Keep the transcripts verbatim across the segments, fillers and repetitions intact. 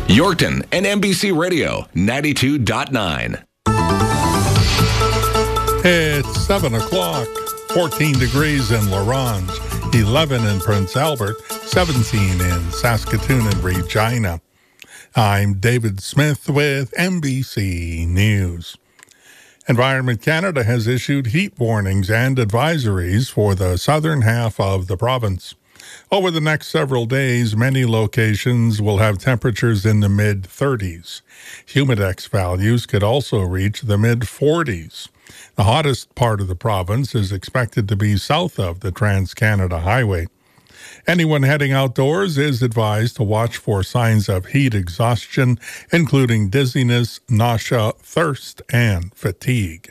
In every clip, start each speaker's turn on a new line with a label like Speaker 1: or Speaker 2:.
Speaker 1: Yorkton and N B C Radio ninety-two point nine.
Speaker 2: It's seven o'clock, fourteen degrees in La Ronge, eleven in Prince Albert, seventeen in Saskatoon and Regina. I'm David Smith with N B C News. Environment Canada has issued heat warnings and advisories for the southern half of the province. Over the next several days, many locations will have temperatures in the mid thirties. Humidex values could also reach the mid forties. The hottest part of the province is expected to be south of the Trans-Canada Highway. Anyone heading outdoors is advised to watch for signs of heat exhaustion, including dizziness, nausea, thirst, and fatigue.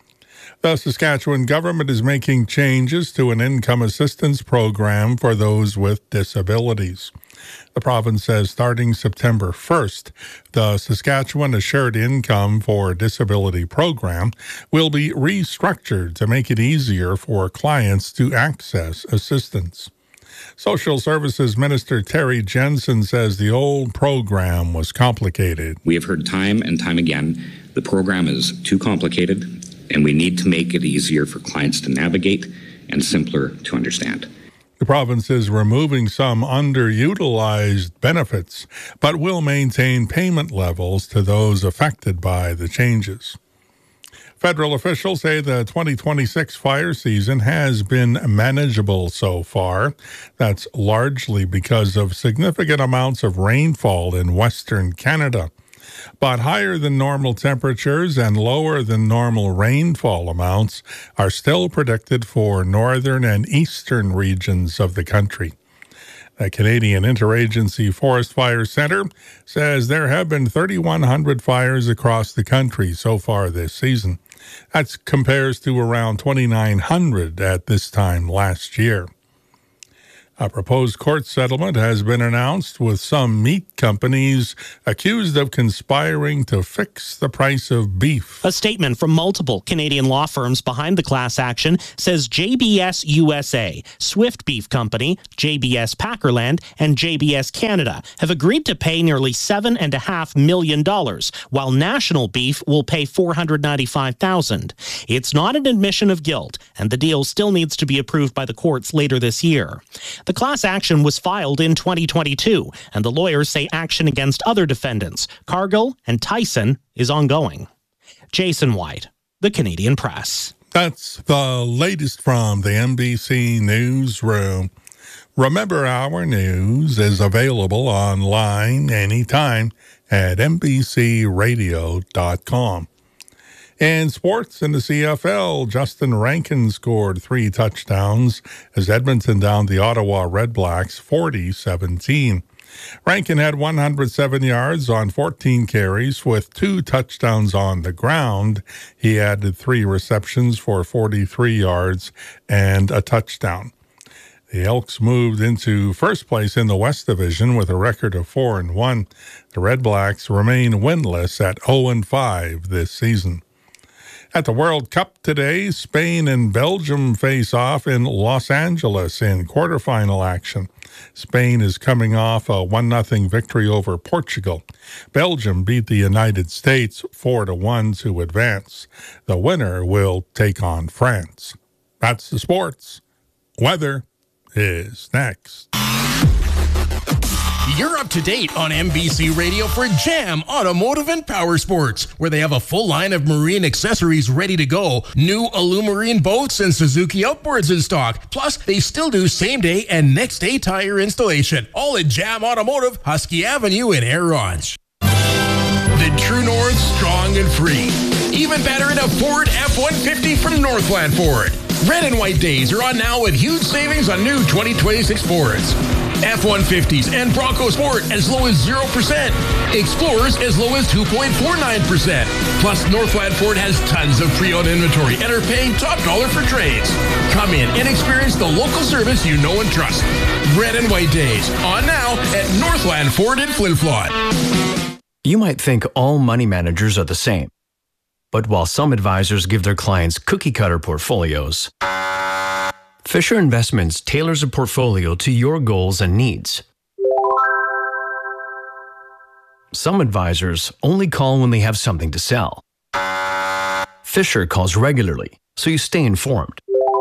Speaker 2: The Saskatchewan government is making changes to an income assistance program for those with disabilities. The province says starting September first, the Saskatchewan Assured Income for Disability program will be restructured to make it easier for clients to access assistance. Social Services Minister Terry Jensen says the old program was complicated.
Speaker 3: We have heard time and time again the program is too complicated, and we need to make it easier for clients to navigate and simpler to understand.
Speaker 2: The province is removing some underutilized benefits, but will maintain payment levels to those affected by the changes. Federal officials say the twenty twenty-six fire season has been manageable so far. That's largely because of significant amounts of rainfall in Western Canada. But higher than normal temperatures and lower than normal rainfall amounts are still predicted for northern and eastern regions of the country. The Canadian Interagency Forest Fire Centre says there have been thirty-one hundred fires across the country so far this season. That compares to around twenty-nine hundred at this time last year. A proposed court settlement has been announced with some meat companies accused of conspiring to fix the price of beef.
Speaker 4: A statement from multiple Canadian law firms behind the class action says J B S U S A, Swift Beef Company, J B S Packerland, and J B S Canada have agreed to pay nearly seven point five million dollars, while National Beef will pay four hundred ninety-five thousand dollars. It's not an admission of guilt, and the deal still needs to be approved by the courts later this year. The class action was filed in twenty twenty-two, and the lawyers say action against other defendants, Cargill and Tyson, is ongoing. Jason White, The Canadian Press.
Speaker 2: That's the latest from the N B C Newsroom. Remember, our news is available online anytime at N B C radio dot com. In sports, in the C F L, Justin Rankin scored three touchdowns as Edmonton downed the Ottawa Redblacks forty seventeen. Rankin had one hundred seven yards on fourteen carries with two touchdowns on the ground. He added three receptions for forty-three yards and a touchdown. The Elks moved into first place in the West Division with a record of four and one. The Redblacks remain winless at oh and five this season. At the World Cup today, Spain and Belgium face off in Los Angeles in quarterfinal action. Spain is coming off a one nothing victory over Portugal. Belgium beat the United States four to one to advance. The winner will take on France. That's the sports. Weather is next.
Speaker 5: You're up to date on N B C Radio for Jam Automotive and Power Sports, where they have a full line of marine accessories ready to go. New Illumarine boats and Suzuki outboards in stock. Plus, they still do same-day and next-day tire installation. All at Jam Automotive, Husky Avenue in Air Ronge. The True North, strong and free. Even better in a Ford F one fifty from Northland Ford. Red and white days are on now with huge savings on new twenty twenty-six Fords. F one fifties and Bronco Sport as low as zero percent. Explorers as low as two point four nine percent. Plus, Northland Ford has tons of pre-owned inventory and are paying top dollar for trades. Come in and experience the local service you know and trust. Red and white days on now at Northland Ford in Flin Flon.
Speaker 6: You might think all money managers are the same. But while some advisors give their clients cookie-cutter portfolios, Fisher Investments tailors a portfolio to your goals and needs. Some advisors only call when they have something to sell. Fisher calls regularly, so you stay informed.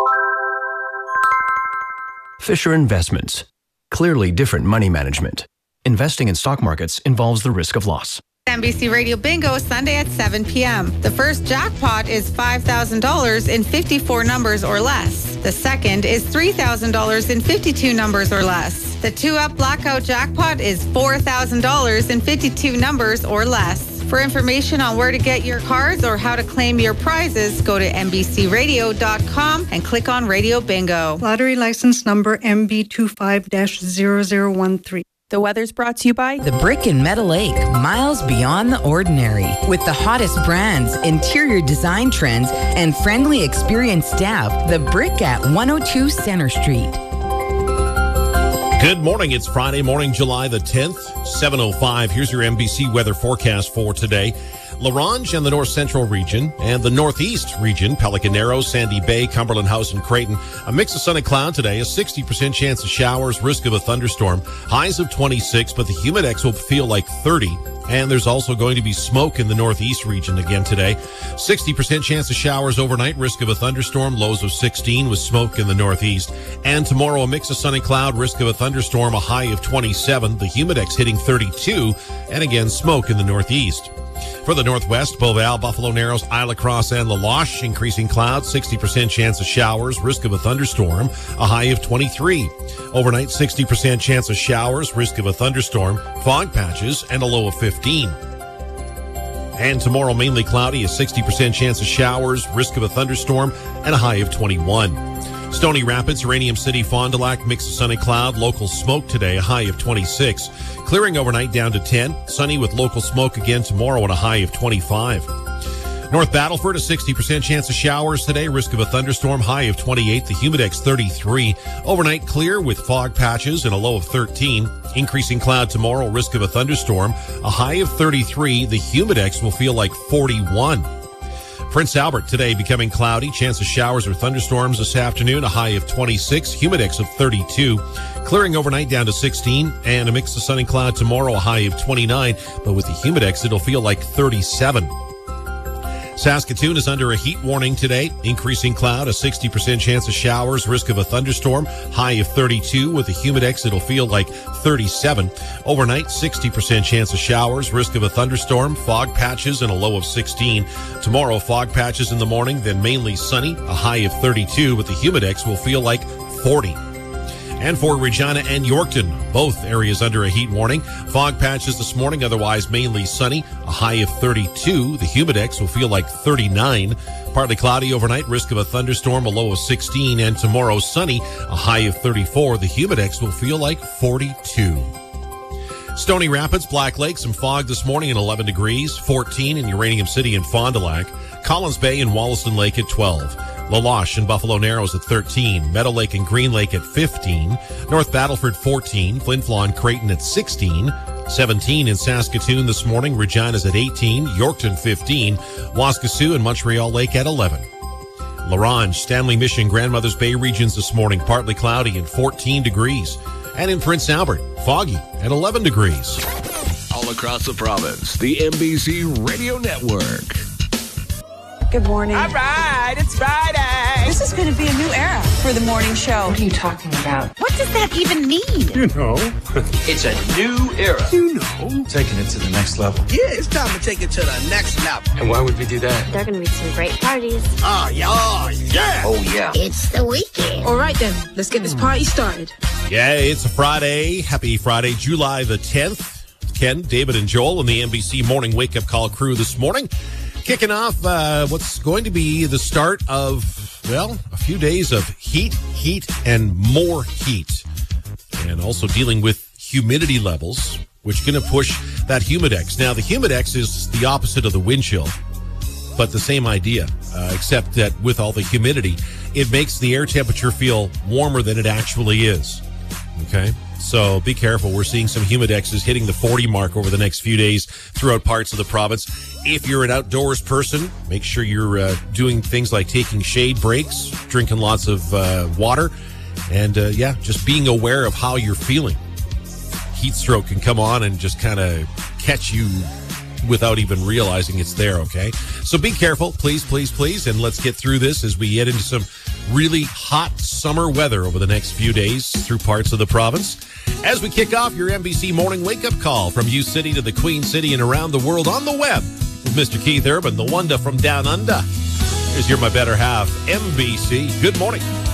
Speaker 6: Fisher Investments. Clearly different money management. Investing in stock markets involves the risk of loss.
Speaker 7: N B C Radio Bingo Sunday at seven p.m. The first jackpot is five thousand dollars in fifty-four numbers or less. The second is three thousand dollars in fifty-two numbers or less. The two-up blackout jackpot is four thousand dollars in fifty-two numbers or less. For information on where to get your cards or how to claim your prizes, go to N B C radio dot com and click on Radio Bingo.
Speaker 8: Lottery license number M B two five dash zero zero one three.
Speaker 9: The weather's brought to you by The Brick in Meadow Lake, miles beyond the ordinary. With the hottest brands, interior design trends, and friendly, experienced staff, The Brick at one oh two Center Street.
Speaker 10: Good morning. It's Friday morning, July the tenth, seven oh five. Here's your N B C weather forecast for today. La Ronge and the north central region and the northeast region, Pelican Narrows, Sandy Bay, Cumberland House, and Creighton. A mix of sun and cloud today, a sixty percent chance of showers, risk of a thunderstorm, highs of twenty-six, but the humidex will feel like thirty. And there's also going to be smoke in the northeast region again today. sixty percent chance of showers overnight, risk of a thunderstorm, lows of sixteen with smoke in the northeast. And tomorrow, a mix of sun and cloud, risk of a thunderstorm, a high of twenty-seven, the humidex hitting thirty-two, and again, smoke in the northeast. For the northwest, Beauval, Buffalo Narrows, Isle Cross, and La Loche, increasing clouds, sixty percent chance of showers, risk of a thunderstorm, a high of twenty-three. Overnight, sixty percent chance of showers, risk of a thunderstorm, fog patches, and a low of fifteen. And tomorrow, mainly cloudy, a sixty percent chance of showers, risk of a thunderstorm, and a high of twenty-one. Stony Rapids, Uranium City, Fond du Lac, mix of sun and cloud, local smoke today, a high of twenty-six. Clearing overnight down to ten. Sunny with local smoke again tomorrow and a high of twenty-five. North Battleford, a sixty percent chance of showers today, risk of a thunderstorm, high of twenty-eight. The humidex thirty-three. Overnight clear with fog patches and a low of thirteen. Increasing cloud tomorrow, risk of a thunderstorm, a high of thirty-three. The humidex will feel like forty-one. Prince Albert today becoming cloudy, chance of showers or thunderstorms this afternoon, a high of twenty-six, humidex of thirty-two, clearing overnight down to sixteen, and a mix of sun and cloud tomorrow, a high of twenty-nine, but with the humidex it'll feel like thirty-seven. Saskatoon is under a heat warning today, increasing cloud, a sixty percent chance of showers, risk of a thunderstorm, high of thirty-two, with the humidex it'll feel like thirty-seven. Overnight, sixty percent chance of showers, risk of a thunderstorm, fog patches, and a low of sixteen. Tomorrow, fog patches in the morning, then mainly sunny, a high of thirty-two, with the humidex will feel like forty. And for Regina and Yorkton, both areas under a heat warning. Fog patches this morning, otherwise mainly sunny, a high of thirty-two. The humidex will feel like thirty-nine. Partly cloudy overnight, risk of a thunderstorm, a low of sixteen. And tomorrow sunny, a high of thirty-four. The humidex will feel like forty-two. Stony Rapids, Black Lake, some fog this morning at eleven degrees, fourteen in Uranium City and Fond du Lac. Collins Bay and Wollaston Lake at twelve. La Loche and Buffalo Narrows at thirteen, Meadow Lake and Green Lake at fifteen, North Battleford fourteen, Flin Flon and Creighton at sixteen, seventeen in Saskatoon this morning, Regina's at eighteen, Yorkton fifteen, Waskesiu and Montreal Lake at eleven. La Ronge, Stanley Mission, Grandmother's Bay regions this morning, partly cloudy and fourteen degrees. And in Prince Albert, foggy at eleven degrees.
Speaker 1: All across the province, the N B C Radio Network.
Speaker 11: Good morning.
Speaker 12: All right, it's Friday.
Speaker 11: This is going to be a new era for the morning show.
Speaker 13: What are you talking about?
Speaker 11: What does that even mean?
Speaker 14: You know.
Speaker 12: It's a new era.
Speaker 14: You know.
Speaker 15: Taking it to the next level.
Speaker 12: Yeah, it's time to take it to the next level.
Speaker 15: And why would we do that?
Speaker 16: There are going to be some great parties.
Speaker 12: Oh, yeah. Oh, yeah.
Speaker 15: Oh, yeah.
Speaker 16: It's the weekend.
Speaker 11: All right, then. Let's get this party started.
Speaker 10: Yeah, it's a Friday. Happy Friday, July the tenth. Ken, David, and Joel and the N B C Morning Wake Up Call crew this morning. Kicking off uh, what's going to be the start of, well, a few days of heat, heat, and more heat. And also dealing with humidity levels, which are going to push that humidex. Now, the humidex is the opposite of the wind chill, but the same idea, uh, except that with all the humidity, it makes the air temperature feel warmer than it actually is. Okay? So be careful. We're seeing some humidexes hitting the forty mark over the next few days throughout parts of the province. If you're an outdoors person, make sure you're uh, doing things like taking shade breaks, drinking lots of uh, water, and uh, yeah, just being aware of how you're feeling. Heat stroke can come on and just kind of catch you without even realizing it's there, okay? So be careful, please, please, please, and let's get through this as we get into some really hot summer weather over the next few days through parts of the province. As we kick off your N B C Morning Wake-Up Call from U City to the Queen City and around the world on the web with Mister Keith Urban, the wonder from down under. Here's your My Better Half, N B C. Good morning.